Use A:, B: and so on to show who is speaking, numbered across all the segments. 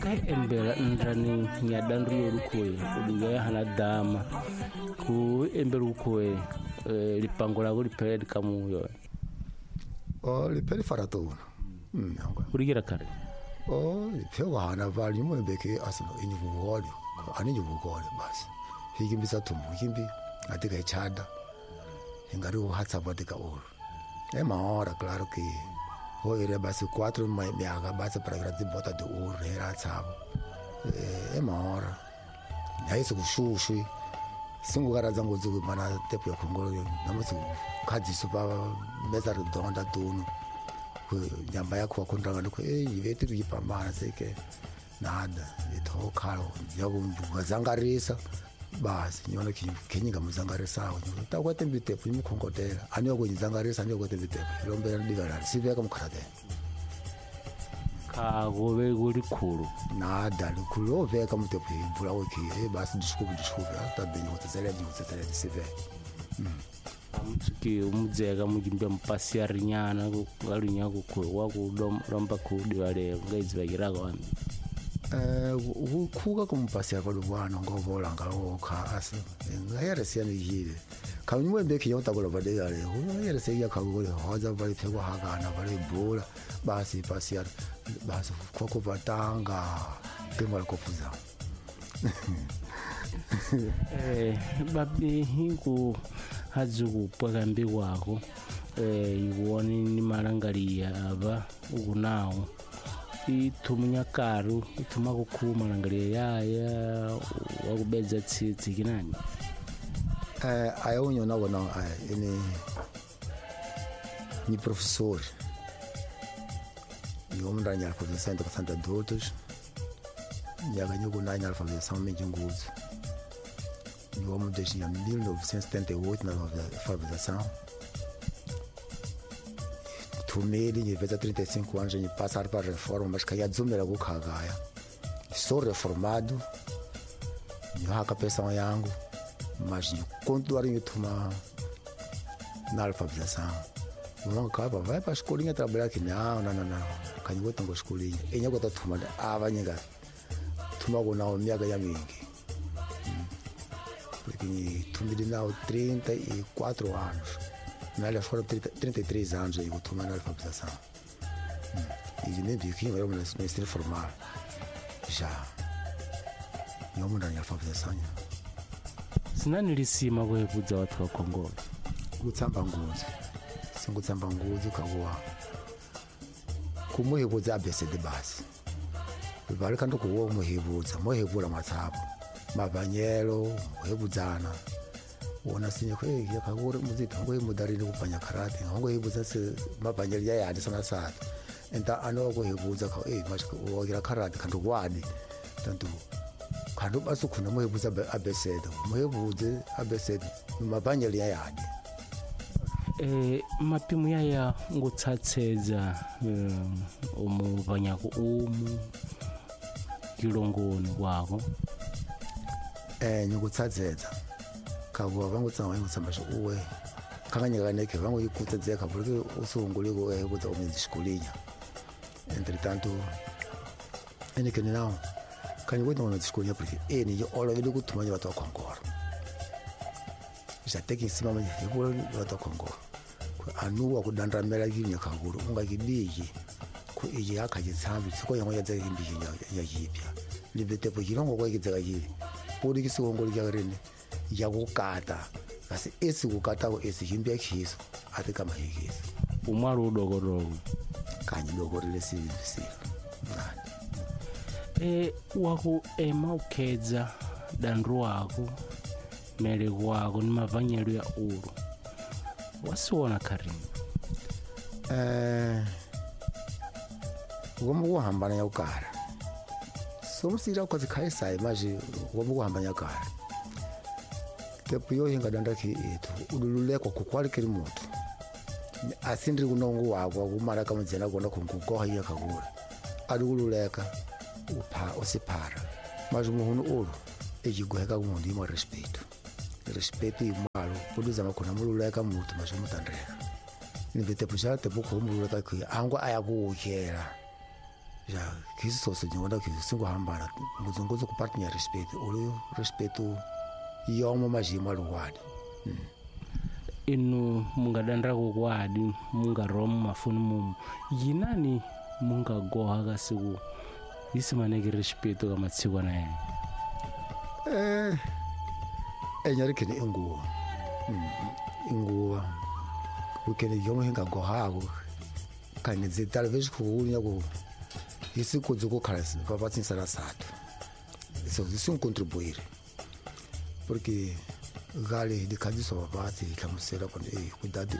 A: kai embela ndrani nyadandu yorukoye uduga hana dama ku embelu koye lipangola ko lipele kamuyo
B: lipele farato
A: urigira kare
B: lipele hana vali mwembeke asino inyuvugole ani nyuvugole basi hikimbisa tumbu hikimbi atika chada ingari uhatsa batika oro mahora claro que hoire basi 4 miaga basi para grande bota de oro era tsavo mahora yaiso kushushu singukara zangu zuku mana tepu ya kongolo namusi kadziso pa meza redonda tuno nyamba yako wakondraga ndiko ivete tuyipambana seke nada itokalo yakuzangarisa basi nyona kenyinga muzangarisa takwete mbitepu imukongotela aniyo kunyizangarisa aniyo kwete mbitepu lombera ndivala siveka mukharate
A: kagobe guri kuru
B: nada likulu oveka mutepu imvula oki basi ndishukubi tabenye kutsetsela sive
A: amutuki umuzeka mugimbya mpasi arinyana galunya ku wakudomba kudi wale ngaizi bagiraga wani
B: ukuka kumpasi yakolubwana ngobola ngawoka asa ngayaresiana yile kanywe mbeki yotakola badeyale ngayaresiya yakagole hoza bali phekwa hakana bali bola basi pasi basi koko batanga kemala kofuza
A: babi hingu hazuku pagambi wako iwoni ni malangalia aba ugunawo itumunyakaru ituma kukuma langalia yaya wakubeza tsikinani
B: ayonyo nabona ni professor yomndanya alfabetização de Santa Doutos yaganhou na alfabetização Menguzo yomo desde 1978 na alfabetização tumeli niveza 35 anos e passar para reforma mas caia dzumela kukhagaya sou reformado nyohaka pensão yangu mas continuar yutuma na alfabetização não acaba vai para a escolinha trabalhar aqui não kanyigo tango escolinha enyago tatuma abanyega tuma ko nawo miaka ya mingi porque tumili nawo 34 anos na escola 33 anos eu tuma na alfabetização e nem vi que eu no ensino formal já eu mudar na alfabetização
A: sinani lisima kwebudza watu wa Kongo
B: kutsamba nguzi singutsamba nguzi kawa kumuhebudza abesede basi bibalika ndokuwo muhebula matsapo mabanyelo muhebudzana wona sinye kwe yakagore muzito ngo mudarili kupanya karate ngo hebudza se mabanyelo yayandi sana sana enta anoko hebudza ka mashiko wogira karate kanto kwadi tanto kanto basukhuna muhebudza abesede muhebudze abesede mabanyelo yayandi
A: mapimu yaya ngutsatseza umuvanyako kilongoni kwako
B: nyukutsatseza kabuwa vangutsanga ngutsambasha uwe kanganyaka neke vangu ikutsedzeka porque usunguliko ekudza umidzi xikulinya entretanto eneke ninawo kanyikwenda umidzi xikulinya porque eni yo olovele kuthumanya vatu vakhongoro xateke nsima manje hikulo vatu vakhongoro anuwa kudandramela kinya kakulu ungakibiki ku iyi akajitsambi tsiko yango yadzeka kimbiki yakipya libetepo kilongo kwaikidzeka kili podi kisikongoli kyakarene yakukata kasi esi kukatako esi himbya khiso ati kamahekisi
A: umwali udokodoko
B: kanye dokorile sivisile
A: waku emaukeza dandu wako mele wako ni mavanyelo ya uru wasiwona karimu
B: ngomu kuhambana ya ukara somusira ukazi khaisai maji ngomu kuhambanya kara tepu yo hinga dandaki etu udululekwa kukwalikiri mutu asindiri kunongo wako kumara kamudzena kona kunkukoha iya kakura adululeka usipara maji muhunu ulu ejiguheka kumundi ima respeito imalo kuduza makona mululeka mutu maji mutandreka nivete pushara tepu kumululeka kuya angu ayakuukera já que isso só de onda que singo hambana nguzunguzo ku part ya respeto olo respeto yoma majima luwadi
A: inu mungadandra kukwadi mungarom mafuni mumu yinani mungagoha kasiku isimaneke respeto kamatsiko na yena
B: enyari kene inguwa ukene yomo hinga gohako kaneze talvez kuunya ku esse coisa cresce para passar será sato isso contribuir porque gale de cada só base kamusera quando cuidado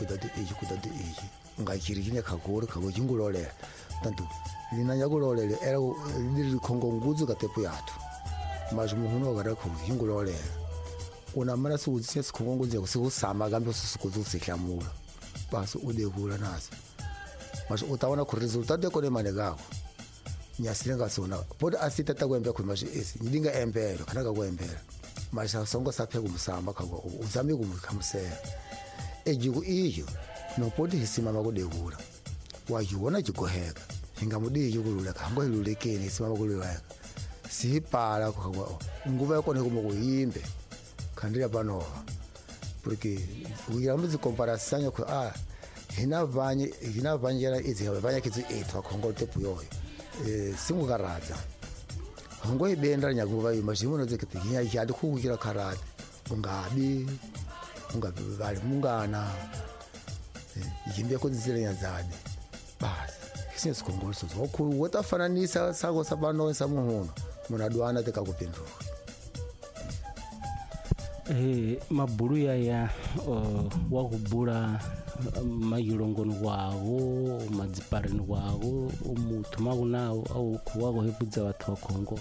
B: ngakirikine kagoro kagojingulole tanto linanya kulole era lili kongonguzo katepo yatu mas muhuno ogara kujingulole una mara su utsi kongonguzo kusama kambe susukuzo sekhamula basi udehula naso mas utaona ku resultado yako nemanegako nyasilenga sona pode asita takwembe kumashi esi ndinga empero kana kakwembera masha songo saphe kumsamba kakwa uzame kumkhamsela ejiku iyo no pode hisima makudehula wayiona jikoheka ingamudi yokulula kango ilulekeni hisima makulula sipala kakwa nguva yako nekumukuyimbe khandira panova porque uyambizi comparação ko hina vanye yara izi vanya kitsi etwa kongo tepu yoyo singukaradza hongo ibenda nyakuva yima zvimuno dzekete yadi kukira karate ungabi vale mungana yimbe kodzisire nyadzadi basi kisine sikongoliso zokulu wotafananisa sako sapano samuhono munadwana tekakupindura
A: mabulu yaya wakubula mayilongoni wawo madziparini wawo umutuma kunawo au kuwako hebudza watu wa Kongo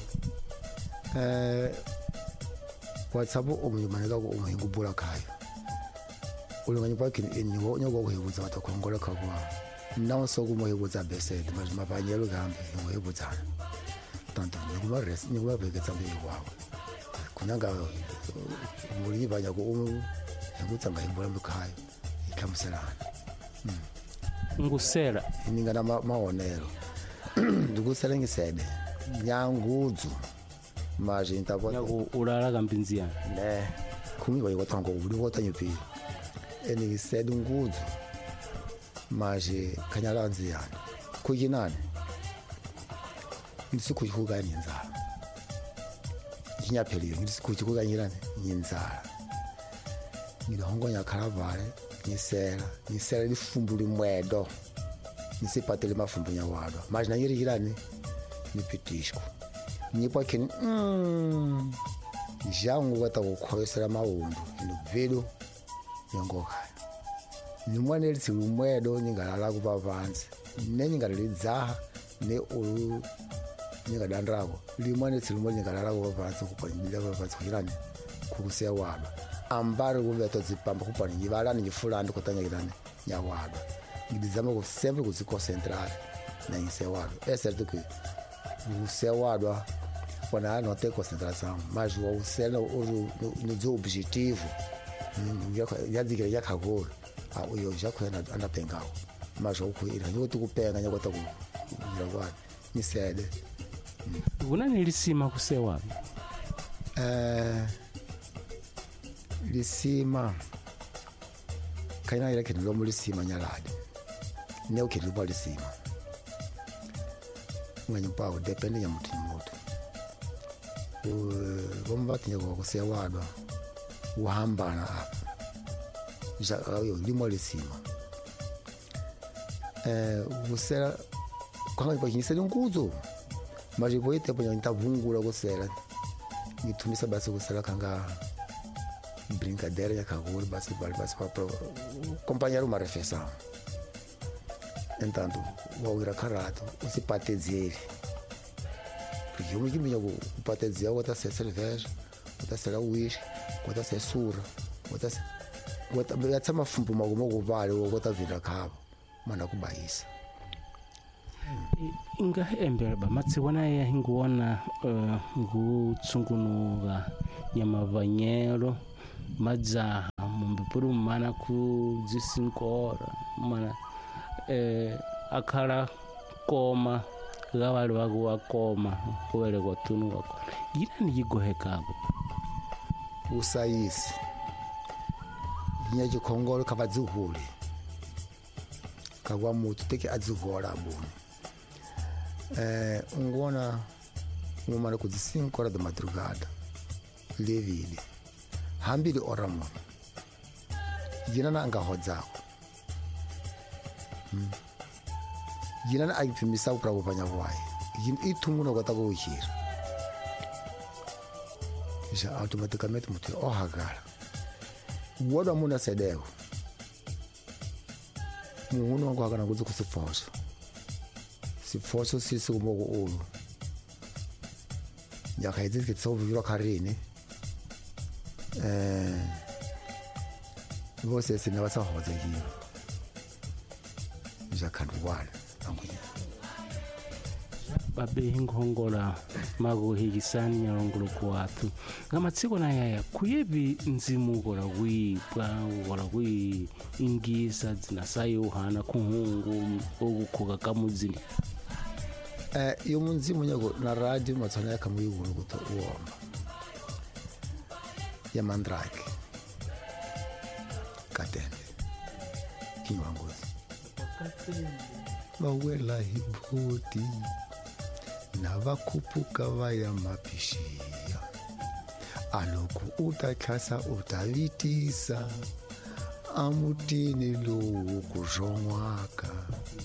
A: watsapo umumaneka ko umuhingubula kayo ulinganya paki enyo nyoko kuhebudza watu wa Kongo lakwa nawo soko muhebudza besede mabanyelo kambe muhebudza tanto ngumaresi ngumabeketsa beyiwawo kunanga muri banya ko hebudza ngayibula mukhayo ikamuselana ngusela
B: ningana maonero ndugusela ngisebe nyangudzo maje intabo
A: nyaku ulala kampinzia
B: ne kumi bayo tango uri wota nyupi eni sedu ngudzo maje kanyalanzi yana kuyinani ndisikuhuga ninza kinyapeliyo ndisikuhuga nyirane nyinza ngihongonya karavale nisela lifumbuli mwedo nisipatele mafumbu nyawado mas na yiri girani nipitisco nipo kini jangu wata kukhosela maundu ndubvelo nyangoka nimwane litsi mwedo ningalala kupavanzi neningalidzaha ne ulu ningadandrako limwane litsi lumwe ningalala kupavanzi kupanyidila kupavanzi kujirani kukuseya wado ambari kuveto dzipamba kupani nyivalani nyifulandi kutanyakirani nyawado ngidizama ku sempre kuziconcentrare na insewado é certo que o sewado quando não tem concentração mas o céu no seu objetivo já diga já cagou eu já conheço anda pengao mas o que ele não tu pega nyako tu jawado ni sede
A: una nilisima kusewado
B: lisima kaina ile kitu lomo lisima nyaladi ne ukiri bali lisima mwenye pao depende ya mtu mmoja bombati nyako kusewado uhambana hapa yo limo lisima usela kwanga kwa kinisela nguzo maje boite ponya ntavungula kusela ngitumisa basi kusela kanga brincadeira ya kagoro basi para acompanhar uma refeição. Então, vou ir a carato, você pode dizer, porque eu me digo o pode dizer, eu vou ser cerveja, vou ser uísque, vou ser surra, vou ser uma fumba mago vale, vou vir a cabo, manda com baís.
A: Inga embele ba matsiwana ya hinguona ngutsungunuga nyamavanyelo majaha mumbipuru mana ku zisinkora mana akala koma
C: ga vali va ku va koma ku velekwa tunu wa kona yina ni yi gohekako
B: usayisi nya jikhongolo ka vadzihuli ka kwa mutu teke adzihola buni ngona ngumana ku 5 horas da madrugada levile hambili ora mo yina na anga hodzako yina na agipimisa ukra kupanya kwaye yin itumuna kwata ko uchira ja automaticamente mutu ohagala woda muna sedeo muhunu wangu hakana kuzi sifoso sisi kumoko ulu yakaidzi kitsovu yura karini vose sina vasahodza hiyo jakhandwala angunya
C: babehi nkhongola makuhikisani nyalongolo kuwathu ngamatsiko na yaya kuyevi nzimu kola kuipwa kola kuingisa dzina sayuhana kuhungu okukhuka kamudzini
B: iyo munzimu nyako na radio matsana yakamuyihulu kuti uomba ya mandrake katende kinywanguzi vawela hiboti na vakupuka vaya mapishiya aloku utatlhasa utavitisa amutini lowu kuzhonwaka